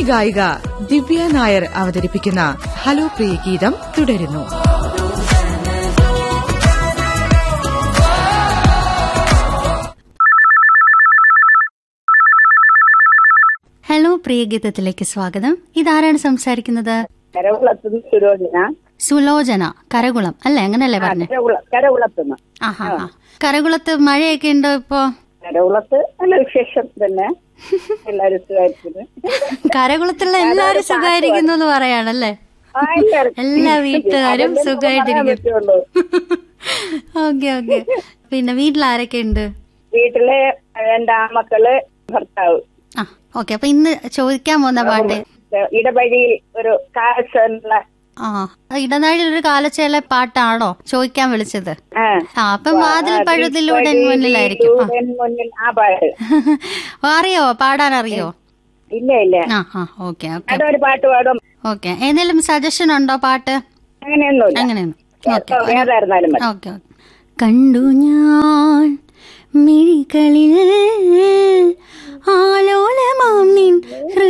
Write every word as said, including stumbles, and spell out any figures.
പിന്നണി ഗായിക ദിവ്യ നായർ അവതരിപ്പിക്കുന്ന ഹലോ പ്രിയ ഗീതം തുടരുന്നു. ഹലോ പ്രിയ ഗീതത്തിലേക്ക് സ്വാഗതം. ഇതാരാണ് സംസാരിക്കുന്നത്? സുലോചന, കരകുളം അല്ലേ? അങ്ങനല്ലേ പറഞ്ഞു? ആഹാ, കരകുളത്ത് മഴയൊക്കെ ഉണ്ടോ ഇപ്പോ? കരകുളത്ത് നല്ല വിശേഷം തന്നെ, എല്ലാരും സുഖമായിരിക്കുന്നു. കരകുളത്തുള്ള എല്ലാരും സുഖമായിരിക്കുന്നു എന്ന് പറയാണല്ലേ? എല്ലാ വീട്ടുകാരും സുഖമായിട്ടിരിക്കുന്നു. Okay okay. പിന്നെ വീട്ടിൽ ആരൊക്കെ ഉണ്ട്? വീട്ടില് രണ്ട് ആമക്കള്, ഭർത്താവ്. ആ ഓക്കെ. അപ്പൊ ഇന്ന് ചോദിക്കാൻ പോകുന്ന പാട്ട് ഇടവഴിയിൽ ഒരു കാഴ്ച. ആ, ഇടനാഴിയിൽ ഒരു കാലച്ചേല പാട്ടാണോ ചോദിക്കാൻ വിളിച്ചത്? ആ, അപ്പം വാതിൽ പഴുതിലൂടെ മുന്നിലായിരിക്കും. അറിയോ, പാടാൻ അറിയോ? ഇല്ല ഇല്ല. ആ ആ ഓക്കെ ഓക്കെ പാട്ട് പാടും. ഓക്കെ. ഏതെങ്കിലും സജഷൻ ഉണ്ടോ പാട്ട്? അങ്ങനെയൊന്നും അങ്ങനെയൊന്നും. Okay okay. കണ്ടു ഞാൻ മിഴികളിൽ